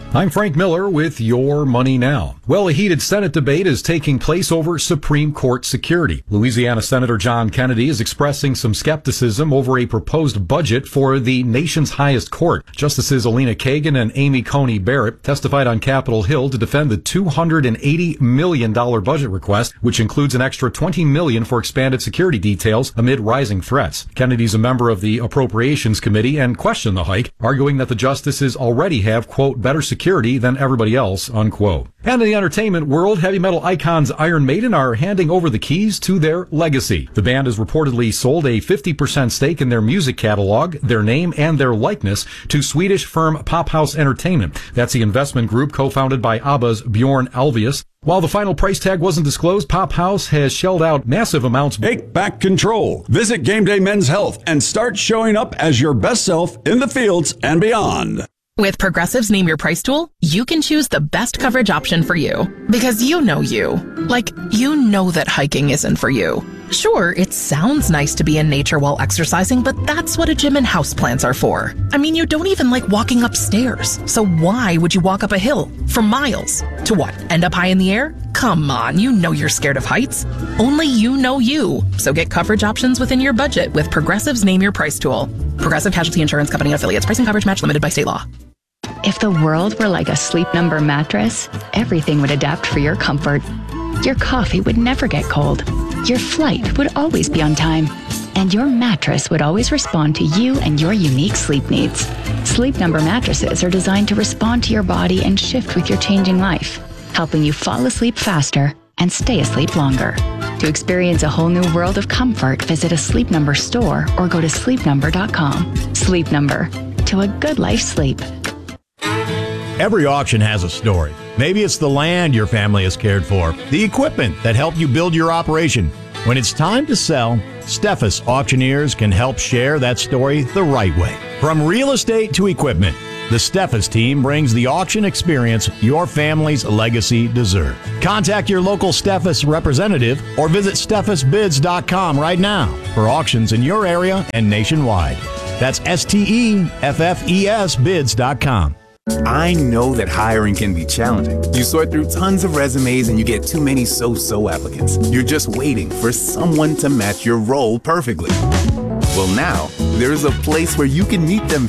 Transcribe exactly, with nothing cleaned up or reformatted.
I'm Frank Miller with Your Money Now. Well, a heated Senate debate is taking place over Supreme Court security. Louisiana Senator John Kennedy is expressing some skepticism over a proposed budget for the nation's highest court. Justices Alina Kagan and Amy Coney Barrett testified on Capitol Hill to defend the two hundred eighty million dollars budget request, which includes an extra twenty million dollars for expanded security details amid rising threats. Kennedy's a member of the Appropriations Committee and questioned the hike, arguing that the justices already have, quote, better security security than everybody else, unquote. And in the entertainment world, heavy metal icons Iron Maiden are handing over the keys to their legacy. The band has reportedly sold a fifty percent stake in their music catalog, their name, and their likeness to Swedish firm Pophouse Entertainment. That's the investment group co-founded by ABBA's Bjorn Ulvaeus. While the final price tag wasn't disclosed, Pophouse has shelled out massive amounts. Take back control. Visit Game Day Men's Health and start showing up as your best self in the fields and beyond. With Progressive's Name Your Price tool, you can choose the best coverage option for you. Because you know you. Like, you know that hiking isn't for you. Sure, it sounds nice to be in nature while exercising, but that's what a gym and houseplants are for. I mean, you don't even like walking upstairs. So why would you walk up a hill for miles? To what, end up high in the air? Come on, you know you're scared of heights. Only you know you. So get coverage options within your budget with Progressive's Name Your Price tool. Progressive Casualty Insurance Company and affiliates. Pricing coverage match limited by state law. If the world were like a Sleep Number mattress, everything would adapt for your comfort. Your coffee would never get cold. Your flight would always be on time. And your mattress would always respond to you and your unique sleep needs. Sleep Number mattresses are designed to respond to your body and shift with your changing life, helping you fall asleep faster and stay asleep longer. To experience a whole new world of comfort, visit a Sleep Number store or go to sleep number dot com. Sleep Number. To a good life sleep. Every auction has a story. Maybe it's the land your family has cared for, the equipment that helped you build your operation. When it's time to sell, Steffes Auctioneers can help share that story the right way. From real estate to equipment, the Steffes team brings the auction experience your family's legacy deserves. Contact your local Steffes representative or visit steffes bids dot com right now for auctions in your area and nationwide. That's S T E F F E S bids dot com. I know that hiring can be challenging. You sort through tons of resumes and you get too many so-so applicants. You're just waiting for someone to match your role perfectly. Well, now, there's a place where you can meet them